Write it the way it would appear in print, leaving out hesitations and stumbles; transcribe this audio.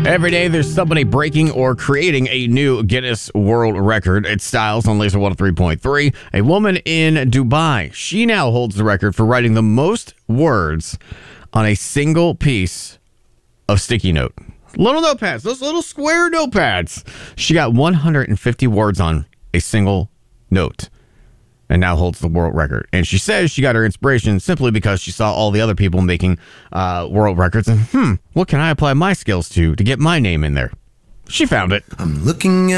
Every day, there's somebody breaking or creating a new Guinness World Record. It's Styles on Laser 103.3. A woman in Dubai. She now holds the record for writing the most words on a single piece of sticky note. Little notepads, those little square notepads. She got 150 words on a single note and now holds the world record. And she says she got her inspiration simply because she saw all the other people making world records and, what can I apply my skills to get my name in there? She found it. I'm looking